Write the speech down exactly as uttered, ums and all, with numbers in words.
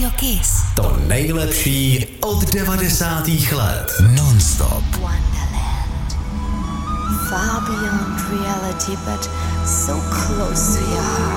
Radio Kiss. To nejlepší od devadesátých let. Non-stop. Wonderland. Far beyond reality, but so close we are.